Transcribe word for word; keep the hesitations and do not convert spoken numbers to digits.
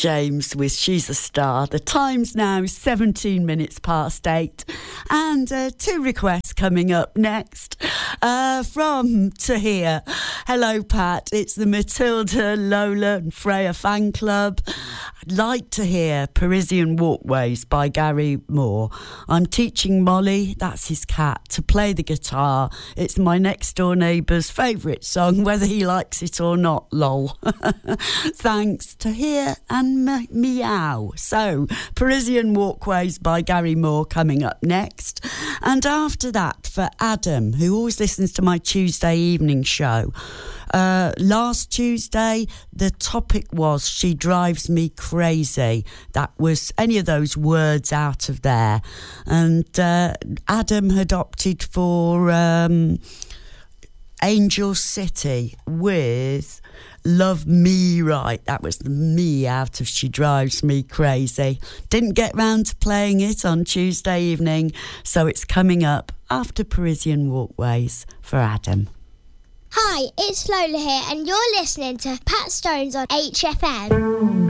James with She's a Star. The time's now seventeen minutes past eight. And uh, two requests coming up next uh, from Tahir. Hello, Pat. It's the Matilda, Lola and Freya fan club. I'd like to hear Parisian Walkways by Gary Moore. I'm teaching Molly, that's his cat, to play the guitar. It's my next door neighbour's favourite song, whether he likes it or not, lol. Thanks, Tahir and me- Meow. So, Parisian Walkways by Gary Moore coming up next. And after that, for Adam, who always listens to my Tuesday evening show, Uh, last Tuesday, the topic was She Drives Me Crazy. That was any of those words out of there. And uh, Adam had opted for um, Angel City with Love Me Right. That was the me out of She Drives Me Crazy. Didn't get round to playing it on Tuesday evening, so it's coming up after Parisian Walkways for Adam. Hi, it's Lola here, and you're listening to Pat Stones on H F M.